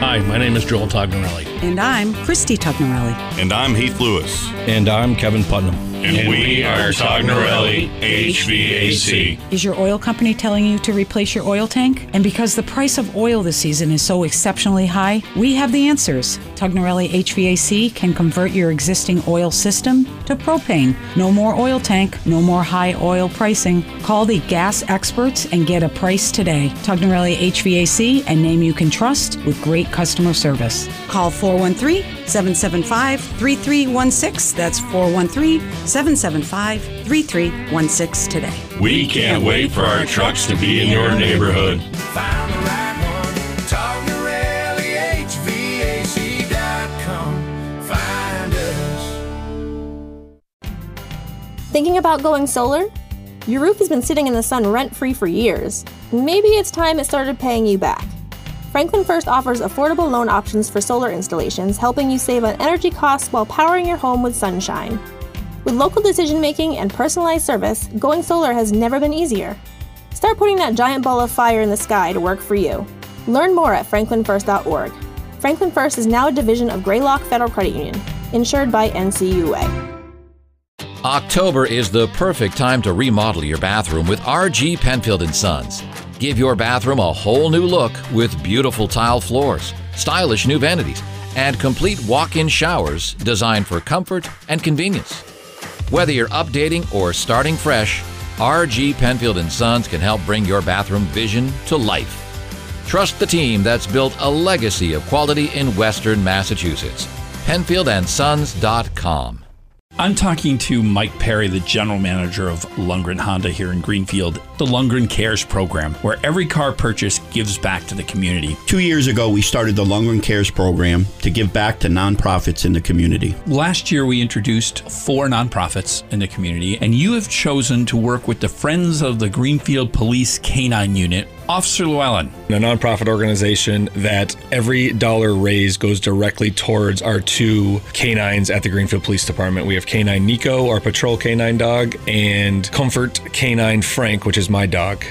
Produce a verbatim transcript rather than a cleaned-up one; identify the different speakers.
Speaker 1: Hi, my name is Joel Tognarelli.
Speaker 2: And I'm Christy Tognarelli.
Speaker 3: And I'm Heath Lewis.
Speaker 4: And I'm Kevin Putnam.
Speaker 3: And, and we are Tognarelli H V A C.
Speaker 2: Is your oil company telling you to replace your oil tank? And because the price of oil this season is so exceptionally high, we have the answers. Tognarelli H V A C can convert your existing oil system to propane. No more oil tank, no more high oil pricing. Call the gas experts and get a price today. Tognarelli H V A C, a name you can trust with great customer service. Call four one three, seven seven five, three three one six. That's four one three, seven seven five, three three one six today.
Speaker 3: We can't wait for our trucks to be in your neighborhood.
Speaker 5: Find the right one. Tognarelli H V A C dot com. Find us.
Speaker 6: Thinking about going solar? Your roof has been sitting in the sun rent-free for years. Maybe it's time it started paying you back. Franklin First offers affordable loan options for solar installations, helping you save on energy costs while powering your home with sunshine. With local decision-making and personalized service, going solar has never been easier. Start putting that giant ball of fire in the sky to work for you. Learn more at franklin first dot org. Franklin First is now a division of Greylock Federal Credit Union, insured by N C U A.
Speaker 7: October is the perfect time to remodel your bathroom with R G Penfield and Sons. Give your bathroom a whole new look with beautiful tile floors, stylish new vanities, and complete walk-in showers designed for comfort and convenience. Whether you're updating or starting fresh, R G Penfield and Sons can help bring your bathroom vision to life. Trust the team that's built a legacy of quality in Western Massachusetts. penfield and sons dot com.
Speaker 4: I'm talking to Mike Perry, the general manager of Lundgren Honda here in Greenfield, the Lundgren Cares program, where every car purchase gives back to the community.
Speaker 8: Two years ago, we started the Lundgren Cares program to give back to nonprofits in the community.
Speaker 4: Last year, we introduced four nonprofits in the community, and you have chosen to work with the Friends of the Greenfield Police Canine Unit. Officer Llewellyn.
Speaker 9: A nonprofit organization that every dollar raised goes directly towards our two canines at the Greenfield Police Department. We have Canine Nico, our patrol canine dog, and Comfort Canine Frank, which is my dog.